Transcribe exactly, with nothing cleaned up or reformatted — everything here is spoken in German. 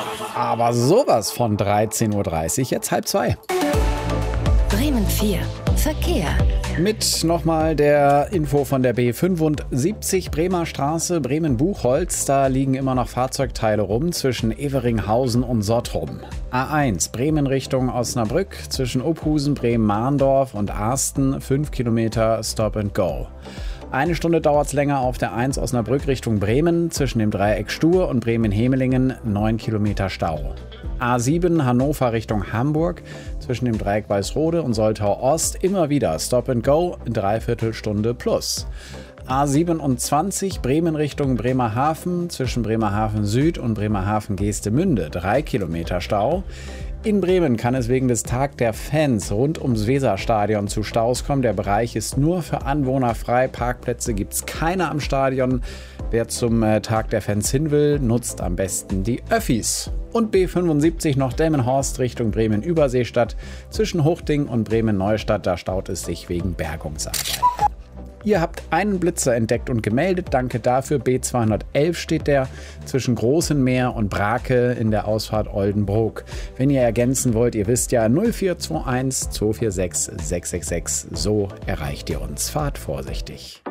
Aber sowas von dreizehn Uhr dreißig, jetzt halb zwei. Bremen vier. Verkehr. Mit nochmal der Info von der B fünfundsiebzig Bremer Straße, Bremen-Buchholz. Da liegen immer noch Fahrzeugteile rum zwischen Everinghausen und Sottrum. A eins, Bremen Richtung Osnabrück, zwischen Ophusen, Bremen-Mahndorf und Arsten, fünf Kilometer Stop and Go. Eine Stunde dauert es länger auf der eins Osnabrück Richtung Bremen, zwischen dem Dreieck Stur und Bremen-Hemelingen, neun Kilometer Stau. A sieben Hannover Richtung Hamburg, zwischen dem Dreieck Weißrode und Soltau Ost immer wieder Stop and Go, Dreiviertelstunde plus. A siebenundzwanzig Bremen Richtung Bremerhaven, zwischen Bremerhaven Süd und Bremerhaven Geestemünde, drei Kilometer Stau. In Bremen kann es wegen des Tag der Fans rund ums Weserstadion zu Staus kommen. Der Bereich ist nur für Anwohner frei. Parkplätze gibt es keine am Stadion. Wer zum äh, Tag der Fans hin will, nutzt am besten die Öffis. Und B fünfundsiebzig noch Delmenhorst Richtung Bremen-Überseestadt. Zwischen Huchting und Bremen-Neustadt, da staut es sich wegen Bergungsarbeit. Ihr habt einen Blitzer entdeckt und gemeldet. Danke dafür. B zweihundertelf steht der zwischen Großenmeer und Brake in der Ausfahrt Oldenburg. Wenn ihr ergänzen wollt, ihr wisst ja null vier zwei eins zwei vier sechs sechs sechs sechs. So erreicht ihr uns. Fahrt vorsichtig.